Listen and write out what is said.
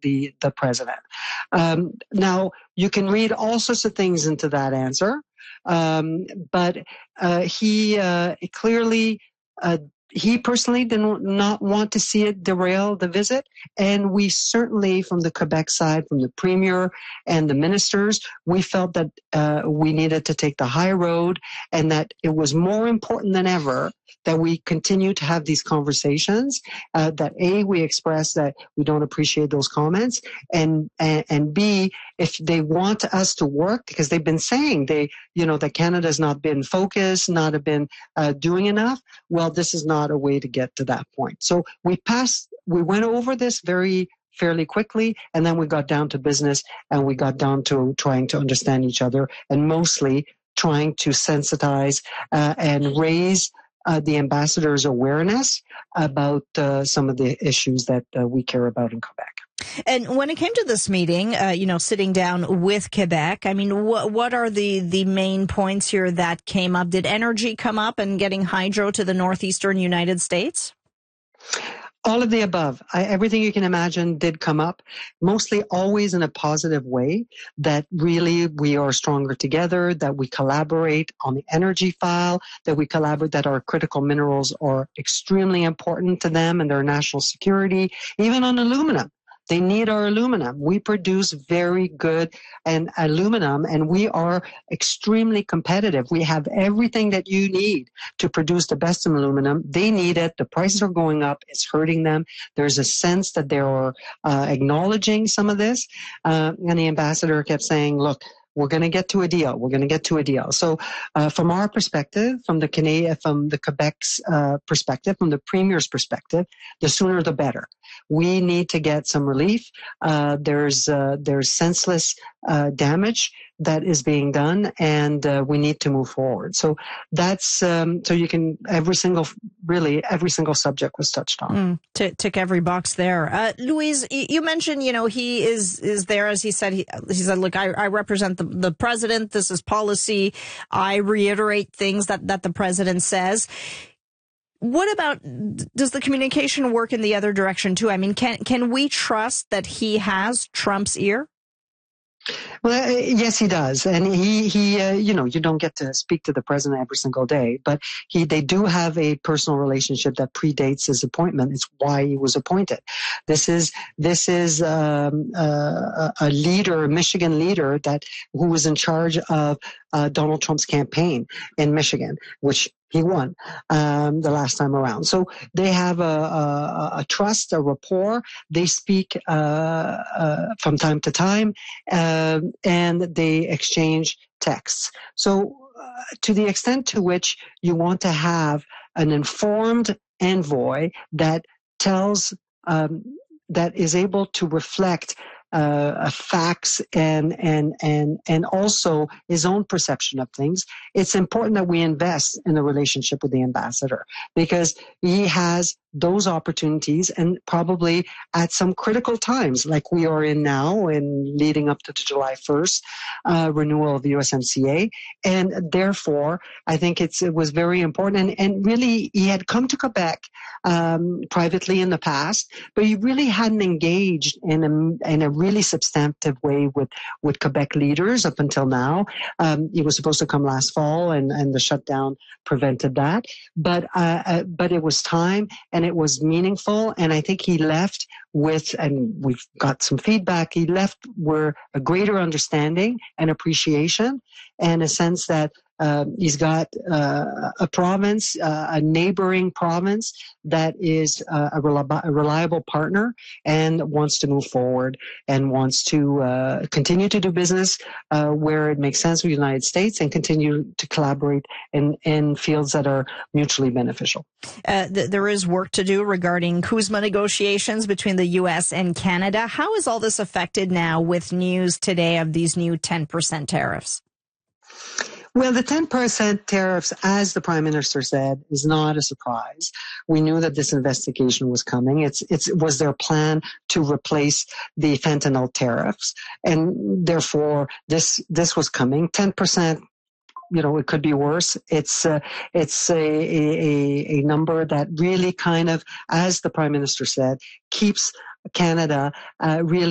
the president. Now, you can read all sorts of things into that answer, but he clearly he personally did not want to see it derail the visit. And we certainly, from the Quebec side, from the premier and the ministers, we felt that we needed to take the high road and that it was more important than ever that we continue to have these conversations, that A, we express that we don't appreciate those comments, and B, if they want us to work, because they've been saying that Canada's not been focused, not have been doing enough, well, this is not a way to get to that point. So we went over this fairly quickly, and then we got down to business, and we got down to trying to understand each other, and mostly trying to sensitize and raise the ambassador's awareness about some of the issues that we care about in Quebec. And when it came to this meeting, sitting down with Quebec, I mean, what are the main points here that came up? Did energy come up and getting hydro to the northeastern United States? All of the above. Everything you can imagine did come up, mostly always in a positive way, that really we are stronger together, that we collaborate on the energy file, that our critical minerals are extremely important to them and their national security, even on aluminum. They need our aluminum. We produce very good aluminum, and we are extremely competitive. We have everything that you need to produce the best aluminum. They need it. The prices are going up. It's hurting them. There's a sense that they're acknowledging some of this. And the ambassador kept saying, look, we're going to get to a deal. We're going to get to a deal. So, from our perspective, from the Quebec's perspective, from the premier's perspective, the sooner the better. We need to get some relief. There's senseless damage that is being done, and we need to move forward. So that's so you can every single subject was touched on. Tick every box there. Louise, you mentioned he is there, as he said. He said, look, I represent the president. This is policy. I reiterate things that the president says. What about, does the communication work in the other direction too? I mean, can we trust that he has Trump's ear? Well, yes, he does. And he you don't get to speak to the president every single day, but they do have a personal relationship that predates his appointment. It's why he was appointed. This is a leader, a Michigan leader who was in charge of Donald Trump's campaign in Michigan, which he won the last time around. So they have a trust, a rapport. They speak from time to time, and they exchange texts. So to the extent to which you want to have an informed envoy that tells that is able to reflect facts and also his own perception of things, it's important that we invest in the relationship with the ambassador, because he has those opportunities, and probably at some critical times like we are in now and leading up to the July 1st renewal of the USMCA. And therefore, I think it was very important. And really, he had come to Quebec privately in the past, but he really hadn't engaged in a really substantive way with Quebec leaders up until now. He was supposed to come last fall, and the shutdown prevented that. But it was time, and it was meaningful. And I think he left with, and we've got some feedback, he left with a greater understanding and appreciation, and a sense that he's got a province, a neighboring province that is a reliable partner and wants to move forward and wants to continue to do business where it makes sense with the United States, and continue to collaborate in fields that are mutually beneficial. There is work to do regarding CUSMA negotiations between the U.S. and Canada. How is all this affected now with news today of these new 10% tariffs? Well, the 10% tariffs, as the Prime Minister said, is not a surprise. We knew that this investigation was coming. It was their plan to replace the fentanyl tariffs, and therefore this was coming. 10%. It could be worse. It's a number that really kind of, as the Prime Minister said, keeps Canada really